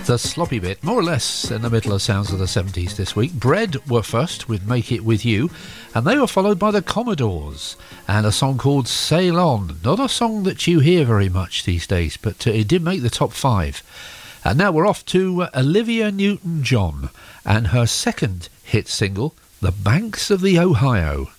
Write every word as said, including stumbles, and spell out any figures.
The sloppy bit, more or less in the middle of sounds of the seventies this week. Bread were first with Make It With You, and they were followed by the Commodores and a song called Sail On. Not a song that you hear very much these days, but uh, it did make the top five. And now we're off to uh, Olivia Newton-John and her second hit single, The Banks of the Ohio.